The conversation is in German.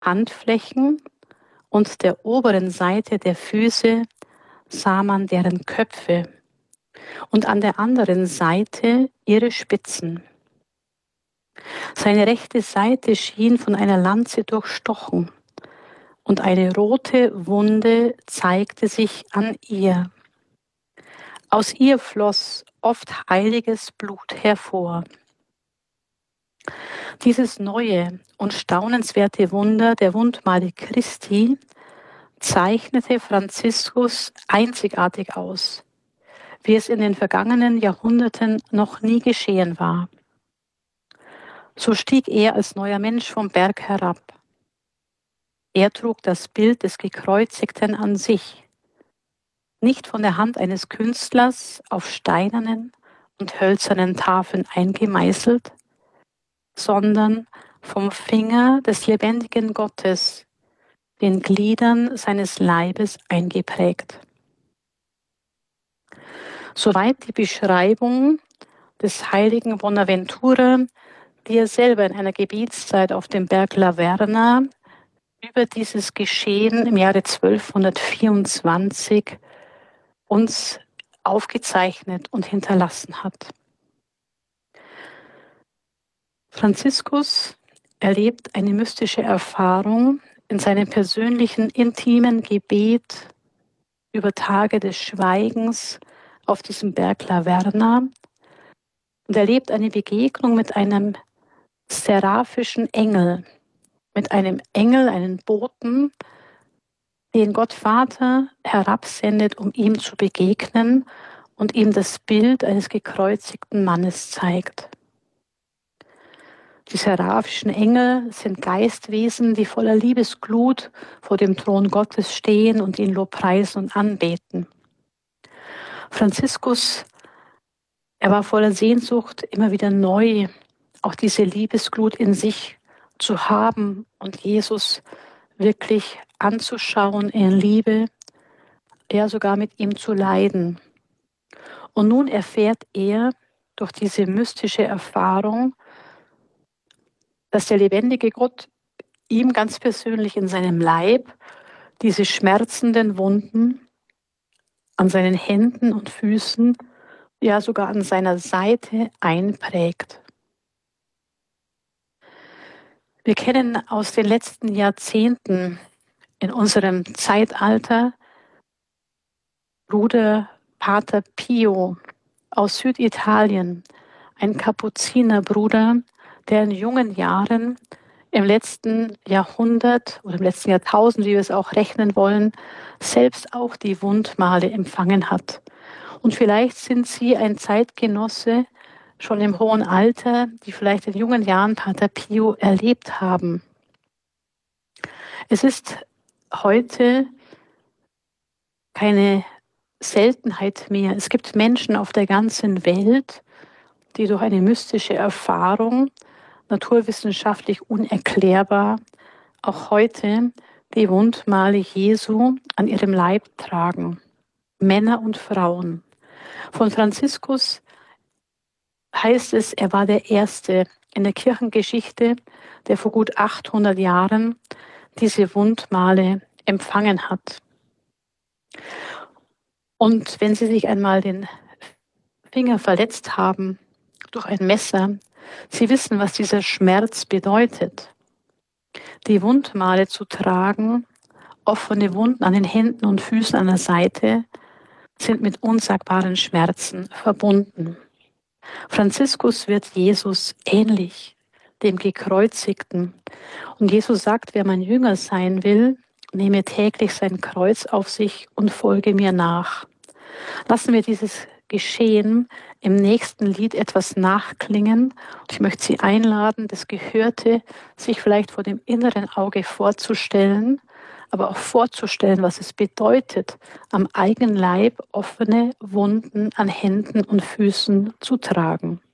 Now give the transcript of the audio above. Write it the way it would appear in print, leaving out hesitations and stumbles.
Handflächen und der oberen Seite der Füße sah man deren Köpfe und an der anderen Seite ihre Spitzen. Seine rechte Seite schien von einer Lanze durchstochen und eine rote Wunde zeigte sich an ihr. Aus ihr floss oft heiliges Blut hervor. Dieses neue und staunenswerte Wunder der Wundmale Christi zeichnete Franziskus einzigartig aus, wie es in den vergangenen Jahrhunderten noch nie geschehen war. So stieg er als neuer Mensch vom Berg herab. Er trug das Bild des Gekreuzigten an sich, nicht von der Hand eines Künstlers auf steinernen und hölzernen Tafeln eingemeißelt, sondern vom Finger des lebendigen Gottes, den Gliedern seines Leibes eingeprägt. Soweit die Beschreibung des heiligen Bonaventura, die er selber in einer Gebetszeit auf dem Berg Laverna über dieses Geschehen im Jahre 1224 uns aufgezeichnet und hinterlassen hat. Franziskus erlebt eine mystische Erfahrung in seinem persönlichen, intimen Gebet über Tage des Schweigens auf diesem Berg Laverna und erlebt eine Begegnung mit einem seraphischen Engel, mit einem Engel, einen Boten, den Gott Vater herabsendet, um ihm zu begegnen und ihm das Bild eines gekreuzigten Mannes zeigt. Die seraphischen Engel sind Geistwesen, die voller Liebesglut vor dem Thron Gottes stehen und ihn lobpreisen und anbeten. Franziskus, er war voller Sehnsucht, immer wieder neu auch diese Liebesglut in sich zu haben und Jesus wirklich anzuschauen in Liebe, ja sogar mit ihm zu leiden. Und nun erfährt er durch diese mystische Erfahrung, dass der lebendige Gott ihm ganz persönlich in seinem Leib diese schmerzenden Wunden an seinen Händen und Füßen, ja sogar an seiner Seite einprägt. Wir kennen aus den letzten Jahrzehnten in unserem Zeitalter Bruder Pater Pio aus Süditalien, ein Kapuzinerbruder, der in jungen Jahren im letzten Jahrhundert oder im letzten Jahrtausend, wie wir es auch rechnen wollen, selbst auch die Wundmale empfangen hat. Und vielleicht sind Sie ein Zeitgenosse schon im hohen Alter, die vielleicht in jungen Jahren Pater Pio erlebt haben. Es ist heute keine Seltenheit mehr. Es gibt Menschen auf der ganzen Welt, die durch eine mystische Erfahrung, naturwissenschaftlich unerklärbar, auch heute die Wundmale Jesu an ihrem Leib tragen. Männer und Frauen. Von Franziskus heißt es, er war der Erste in der Kirchengeschichte, der vor gut 800 Jahren diese Wundmale empfangen hat. Und wenn Sie sich einmal den Finger verletzt haben durch ein Messer, Sie wissen, was dieser Schmerz bedeutet. Die Wundmale zu tragen, offene Wunden an den Händen und Füßen an der Seite, sind mit unsagbaren Schmerzen verbunden. Franziskus wird Jesus ähnlich, dem Gekreuzigten. Und Jesus sagt, wer mein Jünger sein will, nehme täglich sein Kreuz auf sich und folge mir nach. Lassen wir dieses Geschehen im nächsten Lied etwas nachklingen. Und ich möchte Sie einladen, das Gehörte sich vielleicht vor dem inneren Auge vorzustellen, aber auch vorzustellen, was es bedeutet, am eigenen Leib offene Wunden an Händen und Füßen zu tragen.